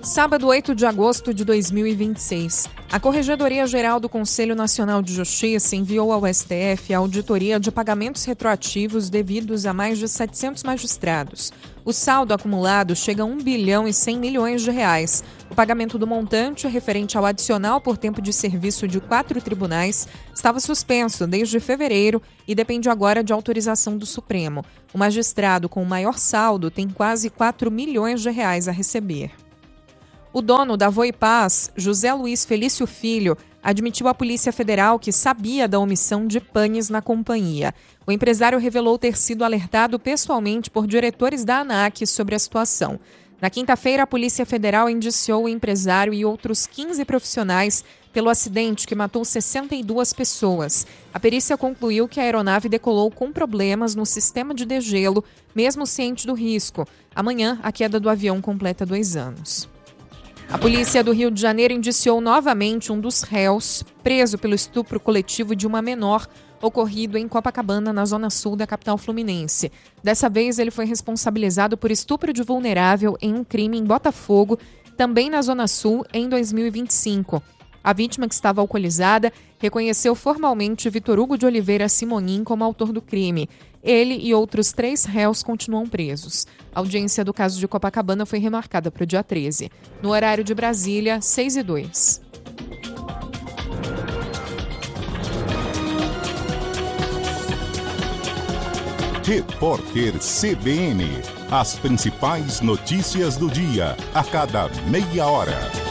Sábado, 8 de agosto de 2026. A Corregedoria-Geral do Conselho Nacional de Justiça enviou ao STF a auditoria de pagamentos retroativos devidos a mais de 700 magistrados. O saldo acumulado chega a R$ 1 bilhão e 100 milhões de reais. O pagamento do montante, referente ao adicional por tempo de serviço de 4 tribunais, estava suspenso desde fevereiro e depende agora de autorização do Supremo. O magistrado com o maior saldo tem quase 4 milhões de reais a receber. O dono da Voipaz, José Luiz Felício Filho, admitiu à Polícia Federal que sabia da omissão de panes na companhia. O empresário revelou ter sido alertado pessoalmente por diretores da ANAC sobre a situação. Na quinta-feira, a Polícia Federal indiciou o empresário e outros 15 profissionais pelo acidente que matou 62 pessoas. A perícia concluiu que a aeronave decolou com problemas no sistema de degelo, mesmo ciente do risco. Amanhã, a queda do avião completa 2 anos. A polícia do Rio de Janeiro indiciou novamente um dos réus preso pelo estupro coletivo de uma menor ocorrido em Copacabana, na zona sul da capital fluminense. Dessa vez, ele foi responsabilizado por estupro de vulnerável em um crime em Botafogo, também na zona sul, em 2025. A vítima, que estava alcoolizada, reconheceu formalmente Vitor Hugo de Oliveira Simonin como autor do crime. Ele e outros 3 réus continuam presos. A audiência do caso de Copacabana foi remarcada para o dia 13. No horário de Brasília, 6h02. Repórter CBN. As principais notícias do dia, a cada meia hora.